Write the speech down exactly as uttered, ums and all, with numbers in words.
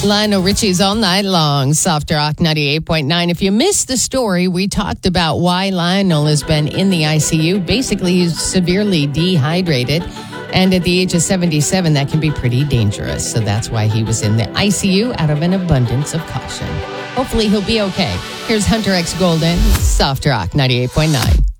Lionel Richie's All Night Long, Soft Rock ninety-eight point nine. If you missed the story, we talked about why Lionel has been in the I C U. Basically, he's severely dehydrated. And at the age of seventy-seven, that can be pretty dangerous. So that's why he was in the I C U out of an abundance of caution. Hopefully, he'll be okay. Here's Hunter X Golden, Soft Rock ninety-eight point nine.